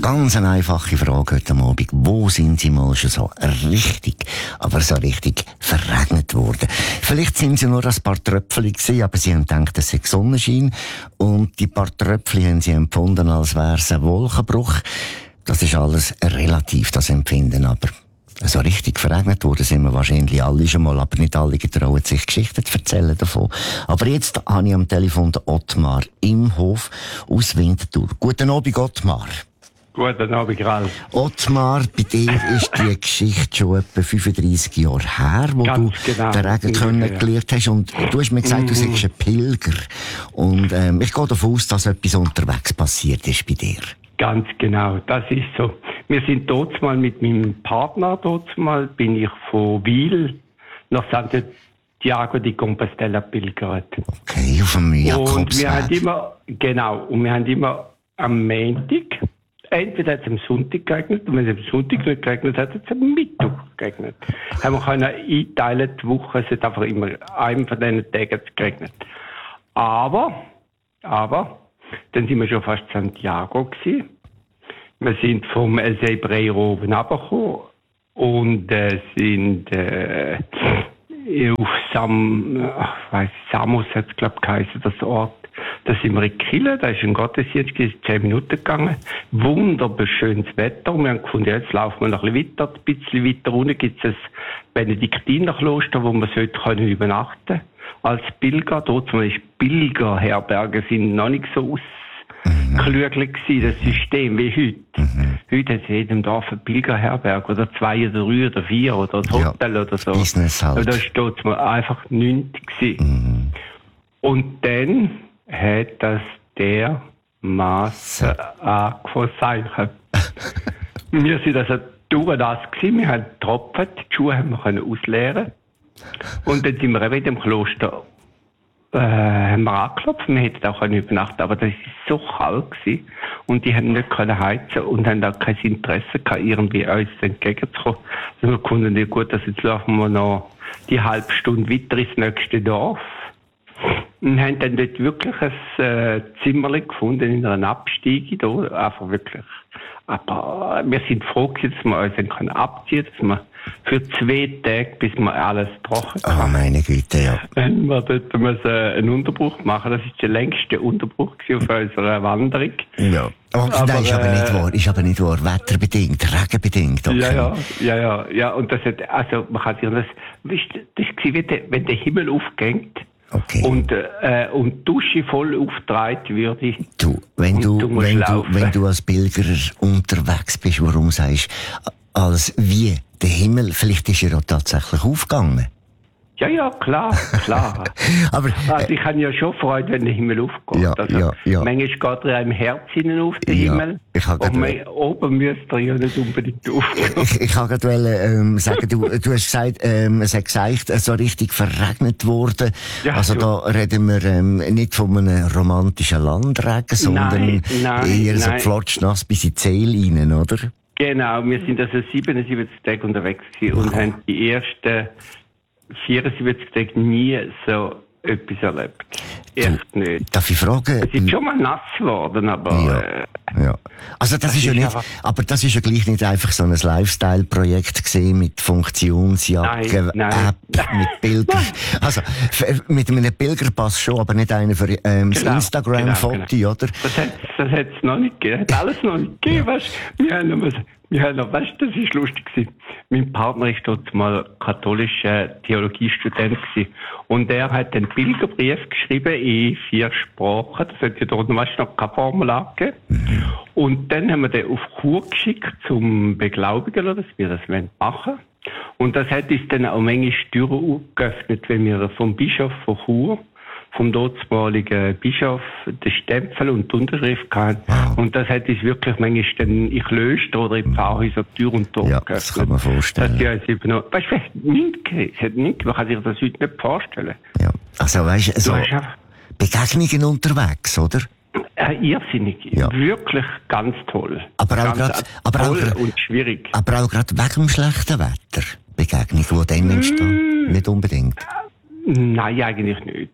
Ganz eine einfache Frage heute Abend. Wo sind Sie mal schon so richtig verregnet worden? Vielleicht sind Sie nur ein paar Tröpfchen gewesen, aber Sie haben gedacht, es sei Sonnenschein. Und die paar Tröpfchen haben Sie empfunden, als wäre es ein Wolkenbruch. Das ist alles relativ, das Empfinden, aber so richtig verregnet worden sind wir wahrscheinlich alle schon mal, aber nicht alle getrauen sich Geschichten zu erzählen davon. Aber jetzt habe ich am Telefon den Ottmar im Hof aus Winterthur. Guten Abend, Ottmar. Guten Abend, Ralf. Ottmar, bei dir ist die Geschichte schon etwa 35 Jahre her, wo du den Regen kennengelernt hast. Und du hast mir gesagt, du seist ein Pilger. Und ich gehe davon aus, dass etwas unterwegs passiert ist bei dir. Ganz genau, das ist so. Wir sind dort mal mit meinem Partner, bin ich von Wil nach Santiago di Compostela pilgert. Okay, auf dem Jakobsweg. Und wir haben immer am Montag, entweder hat es am Sonntag geregnet, und wenn es am Sonntag nicht geregnet hat, hat es am Mittwoch geregnet. Haben wir können einteilen, die Woche, es hat einfach immer einem von diesen Tagen geregnet. Aber, dann sind wir schon fast Santiago gewesen. Wir sind vom El Cebreiro oben runtergekommen und sind auf Samos hat es, glaube ich, geheißen, das Ort. Da sind wir in Kille, da ist ein Gottesdienst, ist 10 Minuten gegangen. Wunderbar schönes Wetter. Wir haben gefunden, jetzt laufen wir noch ein bisschen weiter unten gibt es ein Benediktinerkloster, wo man heute übernachten können. Als Pilger, dort ist Pilgerherberge sind noch nicht so ausgeklügelt gewesen, das System wie heute. Heute hat es in jedem Dorf eine Pilgerherberge, oder 2 oder 3 oder 4 oder ein Hotel oder so. Business halt. Und da ist dort einfach nichts gewesen. Und dann hat das dermassen angefangen. Wir sind also durchnass gewesen, wir haben getropft, die Schuhe haben wir ausleeren. Und dann sind wir eben in dem Kloster, haben wir angeklopft, wir hätten auch übernachten, aber das war so kalt gewesen. Und die haben nicht heizen und haben auch kein Interesse gehabt, irgendwie uns entgegenzukommen. Also wir konnten nicht gut, also jetzt laufen wir noch die halbe Stunde weiter ins nächste Dorf. Und haben dann dort wirklich ein Zimmerchen gefunden in einer Abstiege, da, einfach wirklich. Aber wir sind froh, dass wir uns abziehen können, dass wir für 2 Tage, bis wir alles trocken haben. Oh, meine Güte, ja. Haben wir dort einen Unterbruch machen. Das ist der längste Unterbruch auf unserer Wanderung. Ja. Aber nein, ist aber nicht wahr. Wetterbedingt, regenbedingt. Okay. Ja. Und das hat, also, man kann sich das war wie wenn der Himmel aufgeht. Okay. Und die Dusche voll aufgetragen würde. Wenn du als Pilger unterwegs bist, warum sagst du, als wie der Himmel, vielleicht ist er auch tatsächlich aufgegangen? Ja, klar. Aber, also ich habe ja schon Freude, wenn der Himmel aufgeht. Ja. Manchmal geht er im Herz hinein auf den Himmel. Und oben müsste er ja nicht unbedingt aufgehen. Ich kann gerade sagen, du hast gesagt, es hat gesagt, so richtig verregnet worden. Ja, also da reden wir nicht von einem romantischen Landregen, sondern eher so flotschnass bis in die Seele rein, oder? Genau, wir sind also 77 Tage unterwegs gewesen und haben die ersten 74 Tage nie so etwas erlebt. Echt nicht. Darf ich fragen? Es ist schon mal nass geworden, aber... Ja. Also das ist ja nicht, aber das ist ja gleich nicht einfach so ein Lifestyle-Projekt gesehen mit Funktionsjacke, Nein. App, mit Bildern. Also mit einem Pilgerpass schon, aber nicht einer für das Instagram-Foto, oder? Das hat es noch nicht gegeben. Hat alles noch nicht gegeben, weißt du? Weißt du, das ist lustig gewesen. Mein Partner ist dort mal katholischer Theologiestudent gewesen. Und er hat einen Pilgerbrief geschrieben in 4 Sprachen. Das hat ja dort, weißt du, noch kein Formular gegeben. Und dann haben wir den auf Chur geschickt zum Beglaubigen, dass wir das machen wollen. Und das hat uns dann auch manchmal Türen geöffnet, wenn wir vom Bischof von Chur, vom dortmaligen Bischof, den Stempel und die Unterschrift hatten. Und das hat uns wirklich manchmal dann in Klöster oder in Pfarrhäusern Tür und Tor geöffnet. Das kann man vorstellen. Weißt du, es hat nichts gegeben. Man kann sich das heute nicht vorstellen. Ja. Also weißt du, so Begegnungen unterwegs, oder? Irrsinnig. Ja. Wirklich ganz toll. Aber auch und schwierig. Aber auch gerade wegen dem schlechten Wetter. Begegnungen, die dann entstehen. Nicht unbedingt. Nein, eigentlich nicht. Ja.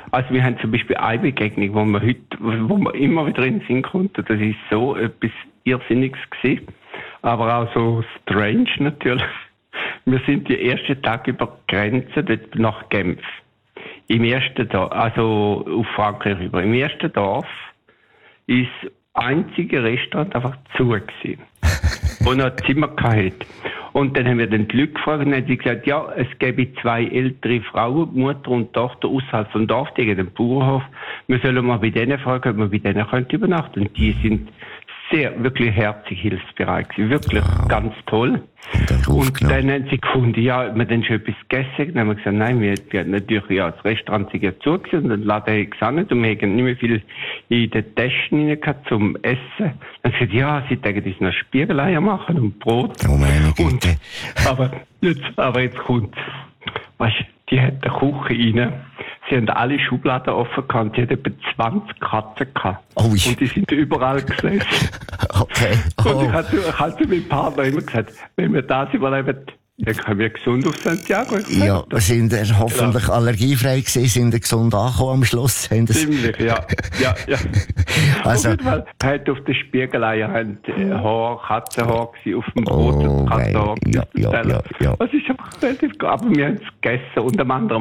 Also wir haben zum Beispiel eine Begegnung, wo wir immer wieder in den Sinn kommt. Das ist so etwas Irrsinniges gewesen. Aber auch so strange natürlich. Wir sind die ersten Tag über die Grenze dort nach Genf. Im ersten Dorf, also auf Frankreich über. Im ersten Dorf ist das einzige Restaurant einfach zu gewesen. Wo noch Zimmer hatte. Und dann haben wir den Leute gefragt und dann haben sie gesagt, ja, es gäbe 2 ältere Frauen, Mutter und Tochter, außerhalb vom Dorf, gegen den Bauernhof. Wir sollen mal bei denen fragen, ob wir bei denen übernachten können. Und die sind wirklich herzlich hilfsbereit gewesen. Wirklich ganz toll. Und dann haben sie gefunden, ja, ob wir dann schon etwas gegessen. Dann haben wir gesagt, nein, wir haben natürlich, das Restaurant ist ja zu gewesen und den Laden habe ich gesagt nicht. Und wir haben nicht mehr viel in den Taschen rein gehabt zum Essen. Dann haben sie gesagt, ja, sie denken, uns noch Spiegeleier machen und Brot. Oh meine Güte. Aber jetzt kommt's. Weißt du, die hat eine Küche rein. Sie haben alle Schubladen offen gehabt. Sie hat etwa 20 Katzen gehabt. Oh, und die sind überall gesessen. Okay. Oh. Und ich hatte zu meinem Partner immer gesagt, wenn wir das überleben, dann kommen wir gesund auf Santiago. Ja, sind hoffentlich allergiefrei gewesen, sind gesund angekommen am Schluss. Ziemlich, ja. Also, auf jeden Fall hat auf den Spiegeleier Katzenhaar gewesen, auf dem Brot und Katzenhaar. Ja. Das ist einfach relativ, aber wir haben es gegessen, unter anderem